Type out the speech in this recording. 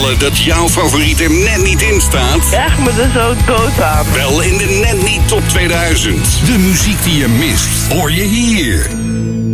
opvallen dat jouw favoriet er net niet in staat? Echt me er zo dood aan. Wel in de Net Niet Top 2000. De muziek die je mist, hoor je hier.